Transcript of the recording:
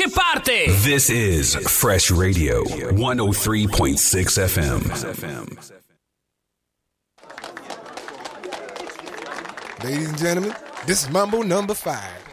facce parte. This is Fresh Radio 103.6 FM. Ladies and gentlemen, this is Mambo number 5.